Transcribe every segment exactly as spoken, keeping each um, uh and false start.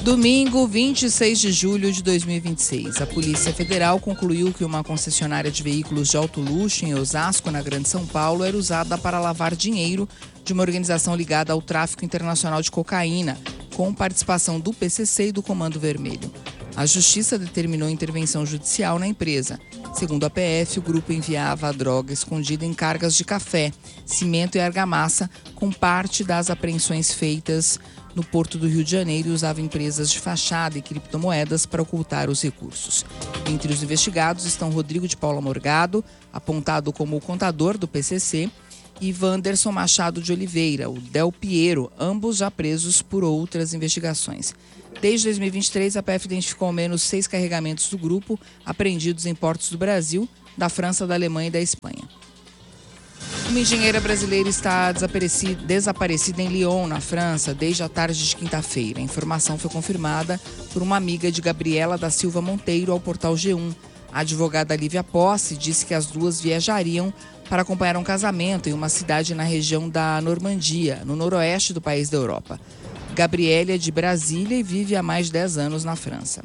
Domingo, vinte e seis de julho de dois mil e vinte e seis. A Polícia Federal concluiu que uma concessionária de veículos de alto luxo em Osasco, na Grande São Paulo, era usada para lavar dinheiro de uma organização ligada ao tráfico internacional de cocaína, com participação do P C C e do Comando Vermelho. A Justiça determinou intervenção judicial na empresa. Segundo a P F, o grupo enviava a droga escondida em cargas de café, cimento e argamassa, com parte das apreensões feitas no Porto do Rio de Janeiro, e usava empresas de fachada e criptomoedas para ocultar os recursos. Entre os investigados estão Rodrigo de Paula Morgado, apontado como o contador do P C C, e Wanderson Machado de Oliveira, o Del Piero, ambos já presos por outras investigações. Desde dois mil e vinte e três, a P F identificou ao menos seis carregamentos do grupo apreendidos em portos do Brasil, da França, da Alemanha e da Espanha. Uma engenheira brasileira está desaparecida, desaparecida em Lyon, na França, desde a tarde de quinta-feira. A informação foi confirmada por uma amiga de Gabriela da Silva Monteiro ao portal G um. A advogada Lívia Posse disse que as duas viajariam para acompanhar um casamento em uma cidade na região da Normandia, no noroeste do país da Europa. Gabriela é de Brasília e vive há mais de dez anos na França.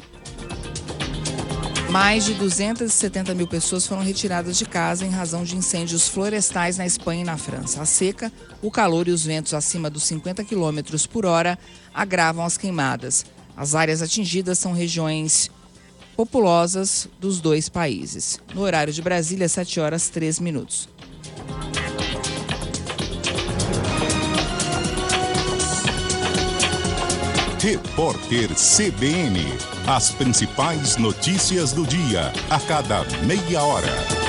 Mais de duzentas e setenta mil pessoas foram retiradas de casa em razão de incêndios florestais na Espanha e na França. A seca, o calor e os ventos acima dos cinquenta quilômetros por hora agravam as queimadas. As áreas atingidas são regiões populosas dos dois países. No horário de Brasília, sete horas e três minutos. Repórter C B N. As principais notícias do dia, a cada meia hora.